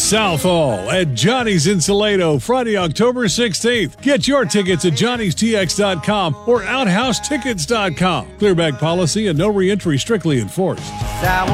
Southall at Johnny's in Salado, Friday, October 16th. Get your tickets at johnnystx.com or outhousetickets.com. Clearback policy and no reentry strictly enforced.